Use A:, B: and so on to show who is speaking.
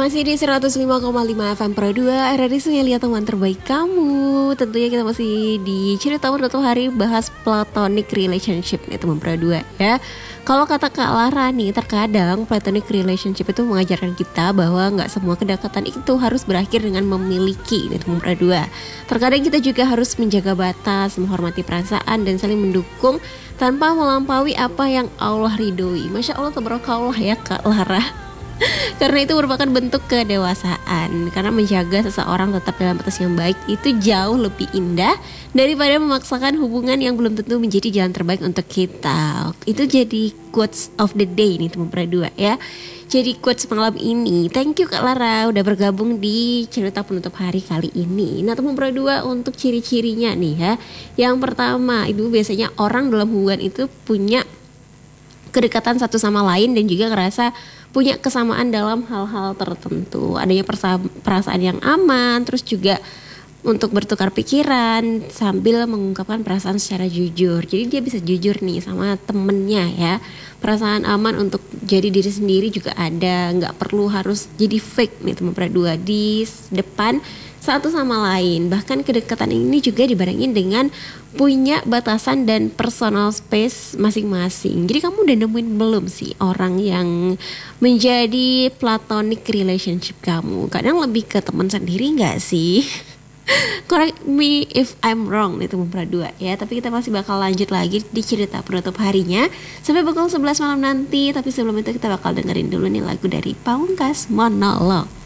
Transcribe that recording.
A: Masih di 105,5 FM Pro 2 RRI Sungai teman terbaik kamu. Tentunya kita masih di cerita satu hari bahas platonic relationship nih teman Pro 2 ya. Kalau kata Kak Lara nih, terkadang platonic relationship itu mengajarkan kita bahwa gak semua kedekatan itu harus berakhir dengan memiliki nih teman Pro 2. Terkadang kita juga harus menjaga batas, menghormati perasaan dan saling mendukung tanpa melampaui apa yang Allah ridhoi. Masya Allah tabarakallah ya Kak Lara. Karena itu merupakan bentuk kedewasaan. Karena menjaga seseorang tetap dalam batas yang baik itu jauh lebih indah daripada memaksakan hubungan yang belum tentu menjadi jalan terbaik untuk kita. Itu jadi quotes of the day nih teman Pro 2 ya. Jadi quotes malam ini. Thank you Kak Lara udah bergabung di cerita penutup hari kali ini. Nah teman Pro 2 untuk ciri-cirinya nih ya. Yang pertama, itu biasanya orang dalam hubungan itu punya kedekatan satu sama lain dan juga ngerasa punya kesamaan dalam hal-hal tertentu. Adanya perasaan yang aman, terus juga untuk bertukar pikiran sambil mengungkapkan perasaan secara jujur. Jadi dia bisa jujur nih sama temennya ya. Perasaan aman untuk jadi diri sendiri juga ada. Gak perlu harus jadi fake nih teman Pro 2 di depan satu sama lain. Bahkan kedekatan ini juga dibarengin dengan punya batasan dan personal space masing-masing. Jadi kamu udah nemuin belum sih orang yang menjadi platonic relationship kamu? Kadang lebih ke teman sendiri gak sih? Correct me if I'm wrong nih teman Pro 2 ya. Tapi kita masih bakal lanjut lagi di cerita penutup harinya sampai pukul 11 malam nanti. Tapi sebelum itu kita bakal dengerin dulu nih lagu dari Pamungkas, Monolog.